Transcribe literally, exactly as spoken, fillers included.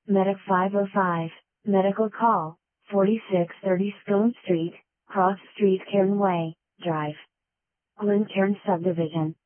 Medic five oh five, Medical Call, forty-six thirty Scone Street, Cross Street Cairn Way, Drive. Glencairn Subdivision.